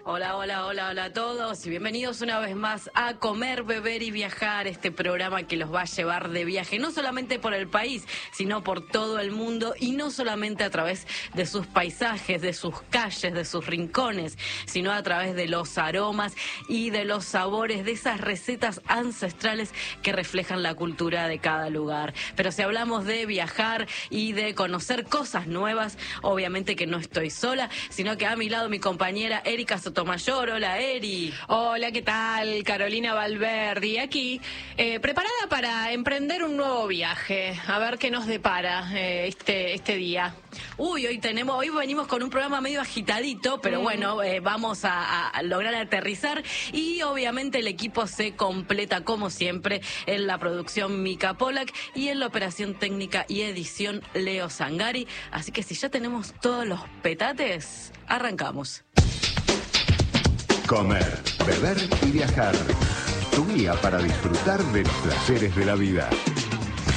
Hola, hola, hola, hola a todos y bienvenidos una vez más a Comer, Beber y Viajar, este programa que los va a llevar de viaje, no solamente por el país, sino por todo el mundo y no solamente a través de sus paisajes, de sus calles, de sus rincones, sino a través de los aromas y de los sabores, de esas recetas ancestrales que reflejan la cultura de cada lugar. Pero si hablamos de viajar y de conocer cosas nuevas, obviamente que no estoy sola, sino que a mi lado mi compañera Erika Sotomayor. Hola, Eri. Hola, ¿qué tal? Carolina Valverdi, aquí, preparada para emprender un nuevo viaje. A ver qué nos depara este día. Hoy venimos con un programa medio agitadito, pero bueno, vamos a lograr aterrizar y obviamente el equipo se completa como siempre en la producción Mica Polak y en la operación técnica y edición Leo Zangari. Así que si ya tenemos todos los petates, arrancamos. Comer, beber y viajar. Tu guía para disfrutar de los placeres de la vida.